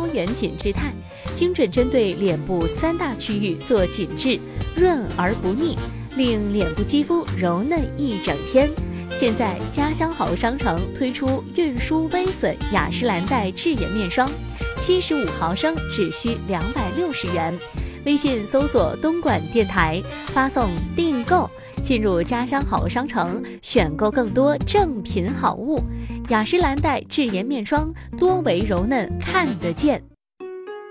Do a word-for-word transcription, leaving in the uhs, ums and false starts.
超远紧致肽，精准针对脸部三大区域做紧致，润而不腻，令脸部肌肤柔嫩一整天。现在家乡好商城推出运输微损雅诗兰黛智颜面霜，七十五毫升只需两百六十元。微信搜索东莞电台，发送订购，进入家乡好商城，选购更多正品好物。雅诗兰黛智颜面霜，多维柔嫩看得见。